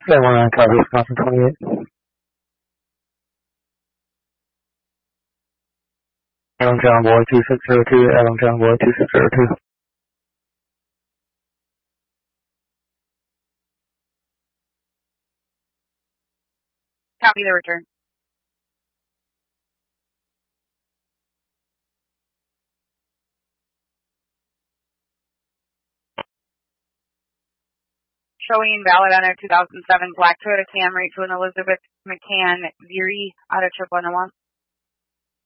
Flight 19 copy, Wisconsin 28. Adam John Boy 2602, Adam John Boy 2602. Copy the return. Showing valid on a 2007 black Toyota Camry to an Elizabeth McCann, Veery, out of 1101.